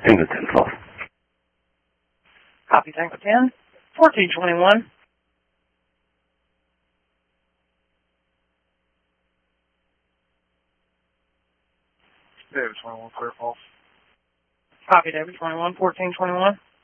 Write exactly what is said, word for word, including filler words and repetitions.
Tango ten twelve. Copy, Tango ten. fourteen twenty-one. David twenty-one, clear false. Copy, David twenty-one, fourteen twenty-one.